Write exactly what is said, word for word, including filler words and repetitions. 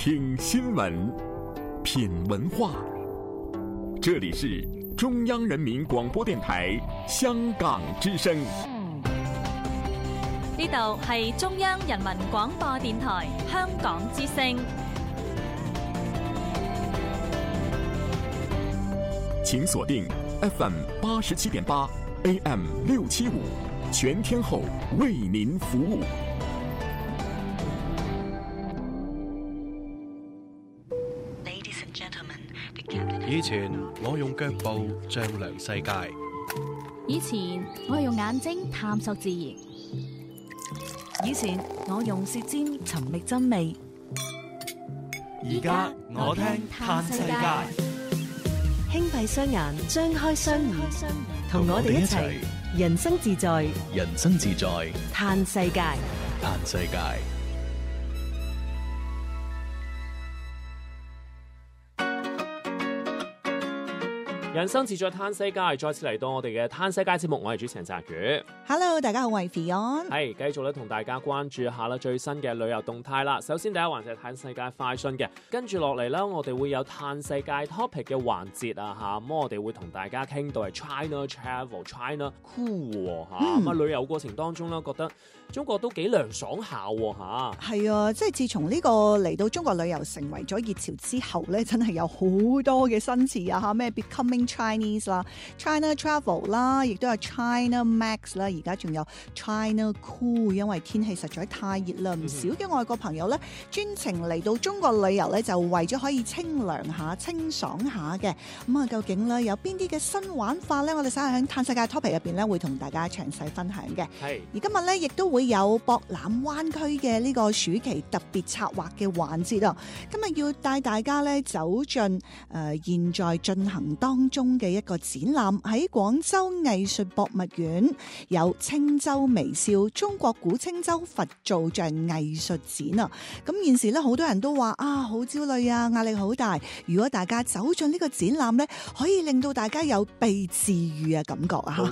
听新闻，品文化。这里是中央人民广播电台香港之声。 呢度係中央人民廣播電台香港之聲。 請鎖定 F M 八十七點八 A M 六七五，全天候為您服務。 以前我用腳步丈量世界， 以前我用眼睛探索自然， 以前我用舌尖尋覓真味， 而家我聽嘆世界。 輕閉雙眼，張開雙耳，同我哋一齊人生自在， 人生自在嘆世界， 嘆世界。 人生自在嘆世界，再次嚟到我哋嘅嘆世界節目，我係主持人澤宇。 Hello， 大家好，我係 Fion。 係繼續咧，同大家關注下啦最新嘅旅遊動態啦。首先第一環就係嘆世界快訊嘅，跟住落嚟咧，我哋會有嘆世界 topic 嘅環節啊嚇。咁我哋會同大家傾到係 China Travel China Cool 嚇。咁啊旅遊過程當中咧，覺得中國都幾涼爽下嚇。 係啊，即係自從呢個嚟到中國旅遊成為咗熱潮之後咧，真係有好多嘅新詞啊嚇，咩 Becoming Chinese 啦 ，China Travel 啦，亦都有 China Max 啦，而家仲有 China Cool， 因為天氣實在太熱啦，唔少嘅外國朋友咧專程嚟到中國旅遊咧，就為咗可以清涼下、清爽下嘅。咁啊，究竟咧有邊啲嘅新玩法咧？我哋稍後喺嘆世界 topic 入邊咧，會同大家詳細分享嘅。 係。而今日咧，亦都會有博覽灣區嘅呢個暑期特別策劃嘅環節啊！今日要帶大家咧走進誒、呃、現在進行當中嘅一個展覽，喺廣州藝術博物院有青州微笑中國古青州佛造像藝術展啊！咁現時咧好多人都話啊好焦慮啊，壓力好大。如果大家走進呢個展覽咧，可以令到大家有被治癒嘅感覺啊！